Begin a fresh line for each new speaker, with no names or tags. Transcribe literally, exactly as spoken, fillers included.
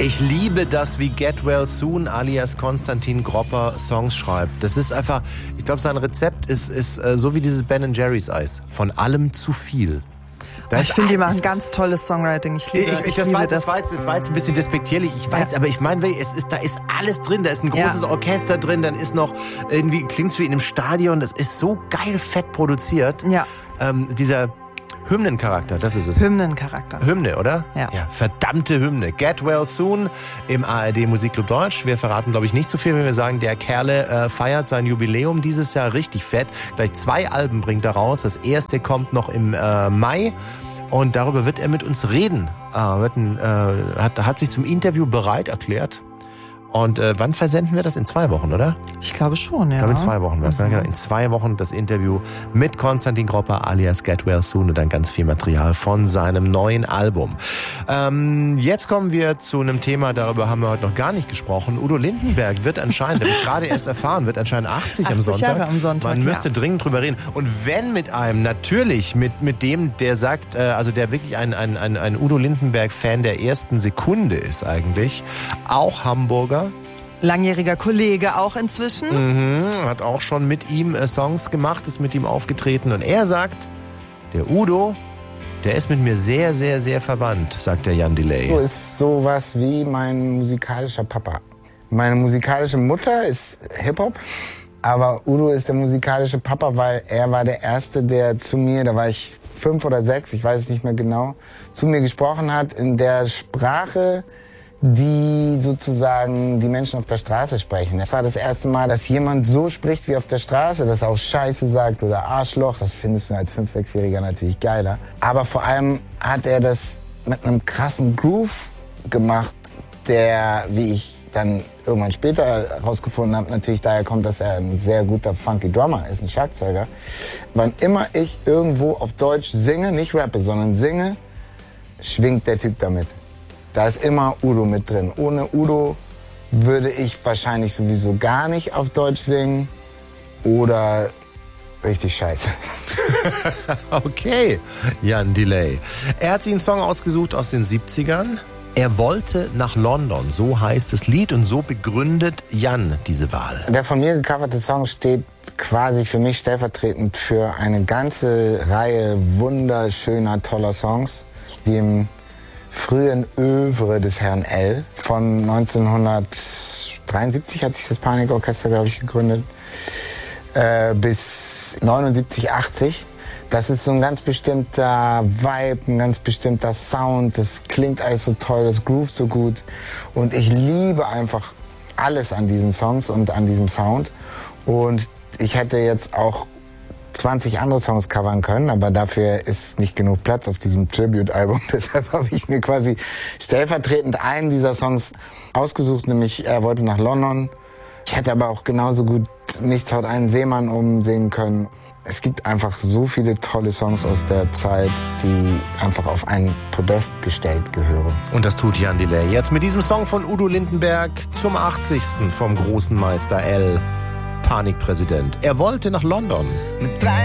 Ich liebe das, wie Get Well Soon alias Konstantin Gropper Songs schreibt. Das ist einfach, ich glaube, sein Rezept ist, ist äh, so wie dieses Ben and Jerry's Eis. Von allem zu viel.
Das ich finde, die machen ganz tolles Songwriting. Ich liebe,
ich, ich,
ich
das,
liebe
war,
das.
Das, war jetzt, das war jetzt ein bisschen despektierlich, ich weiß, ja. aber ich meine, es ist, da ist alles drin. Da ist ein großes ja. Orchester drin, dann ist noch, irgendwie klingt's wie in einem Stadion. Das ist so geil fett produziert.
Ja.
Ähm, dieser Hymnencharakter, das ist es.
Hymnencharakter.
Hymne, oder?
Ja.
ja. Verdammte Hymne. Get Well Soon im A R D Musikclub Deutsch. Wir verraten, glaube ich, nicht zu viel, wenn wir sagen, der Kerle äh, feiert sein Jubiläum dieses Jahr richtig fett. Gleich zwei Alben bringt er raus. Das erste kommt noch im äh, Mai. Und darüber wird er mit uns reden. Äh, wird ein, äh, hat, hat sich zum Interview bereit erklärt. Und äh, wann versenden wir das? In zwei Wochen, oder?
Ich glaube schon, ja.
Ich glaube, in zwei Wochen was, mhm. ne? In zwei Wochen das Interview mit Konstantin Gropper alias Get Well Soon und dann ganz viel Material von seinem neuen Album. Ähm, jetzt kommen wir zu einem Thema, darüber haben wir heute noch gar nicht gesprochen. Udo Lindenberg wird anscheinend, habe ich gerade erst erfahren, wird anscheinend achtzig, achtzig am Sonntag.
Jahre am Sonntag.
Man müsste
ja.
dringend drüber reden. Und wenn mit einem, natürlich mit, mit dem, der sagt, äh, also der wirklich ein, ein, ein, ein Udo Lindenberg-Fan der ersten Sekunde ist eigentlich, auch Hamburger.
Langjähriger Kollege auch inzwischen.
Mhm, hat auch schon mit ihm äh, Songs gemacht, ist mit ihm aufgetreten. Und er sagt, der Udo, der ist mit mir sehr, sehr, sehr verwandt, sagt der Jan Delay.
Udo ist sowas wie mein musikalischer Papa. Meine musikalische Mutter ist Hip-Hop, aber Udo ist der musikalische Papa, weil er war der Erste, der zu mir, da war ich fünf oder sechs, ich weiß es nicht mehr genau, zu mir gesprochen hat in der Sprache, die sozusagen die Menschen auf der Straße sprechen. Das war das erste Mal, dass jemand so spricht wie auf der Straße, dass auch Scheiße sagt oder Arschloch. Das findest du als fünf-, sechsjähriger natürlich geiler. Aber vor allem hat er das mit einem krassen Groove gemacht, der, wie ich dann irgendwann später herausgefunden habe, natürlich daher kommt, dass er ein sehr guter Funky Drummer ist, ein Schlagzeuger. Wann immer ich irgendwo auf Deutsch singe, nicht rappe, sondern singe, schwingt der Typ damit. Da ist immer Udo mit drin. Ohne Udo würde ich wahrscheinlich sowieso gar nicht auf Deutsch singen oder richtig scheiße.
Okay, Jan Delay. Er hat sich einen Song ausgesucht aus den siebzigern. Er wollte nach London, so heißt das Lied und so begründet Jan diese Wahl.
Der von mir gecoverte Song steht quasi für mich stellvertretend für eine ganze Reihe wunderschöner, toller Songs, die im frühen Övre des Herrn L. von neunzehnhundertdreiundsiebzig hat sich das Panikorchester, glaube ich, gegründet, äh, bis neunundsiebzig, achtzig. Das ist so ein ganz bestimmter Vibe, ein ganz bestimmter Sound. Das klingt alles so toll, das groovt so gut. Und ich liebe einfach alles an diesen Songs und an diesem Sound. Und ich hätte jetzt auch zwanzig andere Songs covern können, aber dafür ist nicht genug Platz auf diesem Tribute-Album. Deshalb habe ich mir quasi stellvertretend einen dieser Songs ausgesucht, nämlich Er wollte nach London. Ich hätte aber auch genauso gut Nichts haut einen Seemann um singen können. Es gibt einfach so viele tolle Songs aus der Zeit, die einfach auf ein Podest gestellt gehören.
Und das tut Jan Delay jetzt mit diesem Song von Udo Lindenberg zum achtzigsten vom großen Meister L. Panikpräsident. Er wollte nach London.
Mit drei